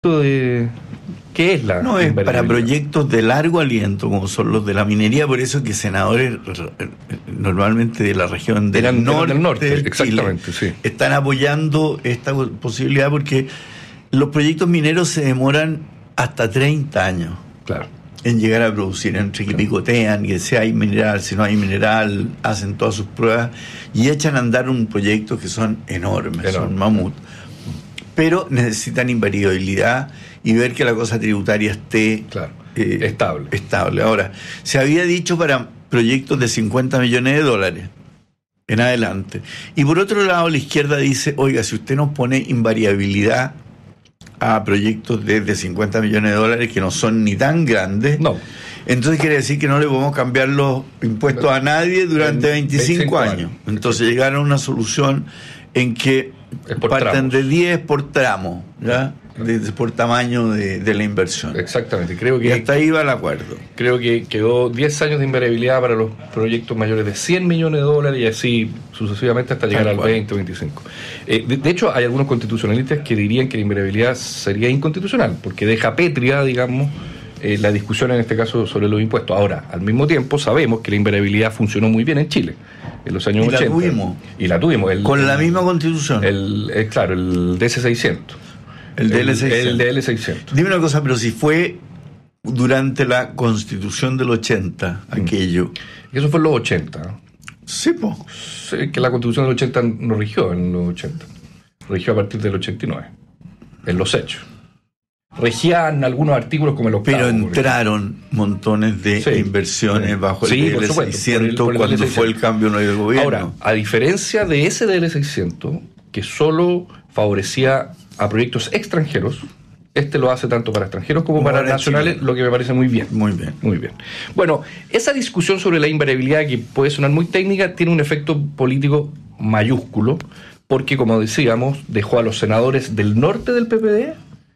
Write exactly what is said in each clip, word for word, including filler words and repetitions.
de qué es la no es para proyectos de largo aliento como son los de la minería, por eso que senadores normalmente de la región del eran, norte, eran del norte del exactamente, Chile, sí. están apoyando esta posibilidad porque los proyectos mineros se demoran hasta treinta años, claro, en llegar a producir, entre que picotean, que si hay mineral, si no hay mineral, hacen todas sus pruebas y echan a andar un proyecto que son enormes, Enorme. son mamut. Pero necesitan invariabilidad y ver que la cosa tributaria esté claro, eh, estable. estable. Ahora, se había dicho para proyectos de cincuenta millones de dólares en adelante. Y por otro lado, la izquierda dice, oiga, si usted nos pone invariabilidad a proyectos de, de cincuenta millones de dólares que no son ni tan grandes, no. entonces quiere decir que no le podemos cambiar los impuestos a nadie durante veinticinco años. Entonces llegaron a una solución en que parten de diez por tramo, ¿ya? De, de, por tamaño de, de la inversión. Exactamente, creo que y hasta ahí va el acuerdo. Creo que quedó diez años de invariabilidad para los proyectos mayores de cien millones de dólares y así sucesivamente hasta llegar al veinte o veinticinco. Eh, de, de hecho, hay algunos constitucionalistas que dirían que la invariabilidad sería inconstitucional, porque deja pétrea, digamos, eh, la discusión en este caso sobre los impuestos. Ahora, al mismo tiempo, sabemos que la invariabilidad funcionó muy bien en Chile en los años y ochenta. La tuvimos. Y la tuvimos. El, Con el, la misma constitución. El, el, claro, el D S seiscientos. El D L seiscientos. El D L seiscientos. Dime una cosa, pero si fue durante la Constitución del ochenta, mm. aquello. Eso fue en los ochenta. Sí, pues. Sí, que la Constitución del ochenta no rigió en los ochenta. Rigió a partir del ochenta y nueve. En los hechos. Regían algunos artículos como el octavo. Pero entraron montones de sí, inversiones sí. bajo el sí, D L seiscientos por el, por el cuando D L seiscientos. Fue el cambio no del gobierno. Ahora, a diferencia de ese D L seiscientos, que solo favorecía a proyectos extranjeros, este lo hace tanto para extranjeros como, como para, para nacionales, Chile. Lo que me parece muy bien. Muy bien. Muy bien. Bueno, esa discusión sobre la invariabilidad, que puede sonar muy técnica, tiene un efecto político mayúsculo, porque, como decíamos, dejó a los senadores del norte del P P D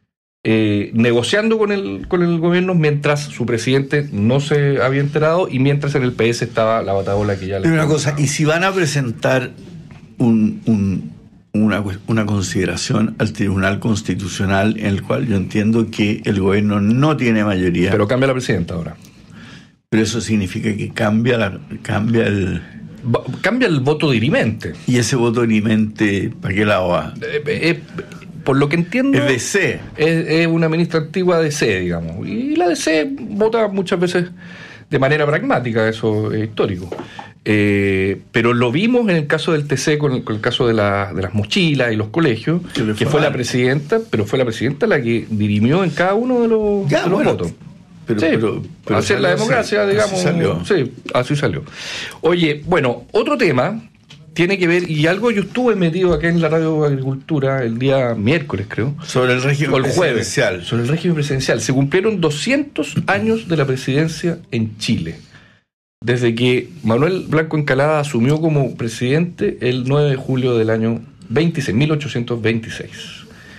eh, negociando con el, con el gobierno mientras su presidente no se había enterado y mientras en el P S estaba la batabola que ya le... Una cosa, y si van a presentar un... un Una, una consideración al Tribunal Constitucional en el cual yo entiendo que el gobierno no tiene mayoría. Pero cambia la presidenta ahora. Pero eso significa que cambia, la, cambia el... Cambia el voto dirimente. ¿Y ese voto dirimente para qué lado va? Eh, eh, por lo que entiendo... Es D C. Es, es una ministra antigua D C, digamos. Y la D C vota muchas veces de manera pragmática, eso es histórico. Eh, pero lo vimos en el caso del T C con el, con el caso de, la, de las mochilas y los colegios, que fue, fue la presidenta, pero fue la presidenta la que dirimió en cada uno de los, ya, de los bueno, votos. Pero, sí, pero, pero hacer la democracia, así, digamos. Así salió. Sí, así salió. Oye, bueno, otro tema tiene que ver, y algo yo estuve metido acá en la Radio Agricultura el día miércoles, creo. Sobre el régimen o el jueves, presidencial. Sobre el régimen presidencial. Se cumplieron doscientos años de la presidencia en Chile. Desde que Manuel Blanco Encalada asumió como presidente el nueve de julio del año veintiséis, mil ochocientos veintiséis.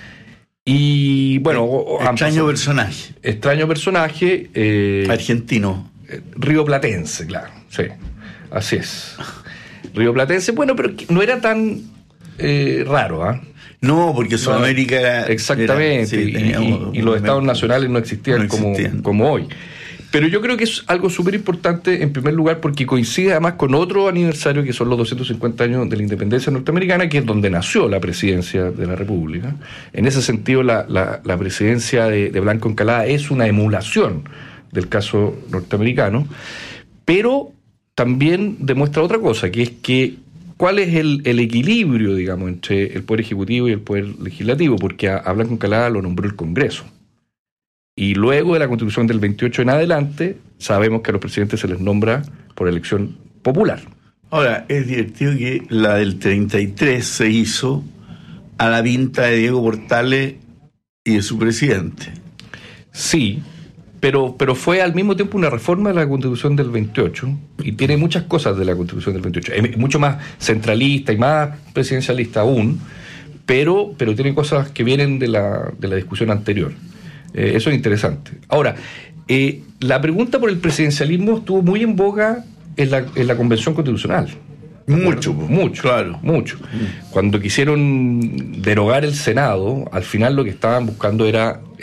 Y bueno... Extraño personaje. Extraño personaje. Eh, Argentino. Eh, rioplatense, claro, sí. Así es. Rioplatense, bueno, pero no era tan eh, raro, ¿ah? ¿eh? No, porque Sudamérica no, era... Exactamente, era, sí, y, y, y los estados nacionales no existían, no existían. Como, como hoy. Pero yo creo que es algo súper importante, en primer lugar, porque coincide además con otro aniversario, que son los doscientos cincuenta años de la independencia norteamericana, que es donde nació la presidencia de la República. En ese sentido, la, la, la presidencia de, de Blanco Encalada es una emulación del caso norteamericano, pero también demuestra otra cosa, que es que cuál es el, el equilibrio, digamos, entre el Poder Ejecutivo y el Poder Legislativo, porque a, a Blanco Encalada lo nombró el Congreso. Y luego de la Constitución del veintiocho en adelante, sabemos que a los presidentes se les nombra por elección popular. Ahora, es divertido que la del treinta y tres se hizo a la pinta de Diego Portales y de su presidente. Sí, pero, pero fue al mismo tiempo una reforma de la Constitución del veintiocho, y tiene muchas cosas de la Constitución del veintiocho. Es mucho más centralista y más presidencialista aún, pero, pero tiene cosas que vienen de la, de la discusión anterior. Eh, eso es interesante. Ahora, eh, la pregunta por el presidencialismo estuvo muy en boga en la, en la Convención Constitucional. Mucho, mucho, claro. Mucho. Mm. Cuando quisieron derogar el Senado, al final lo que estaban buscando era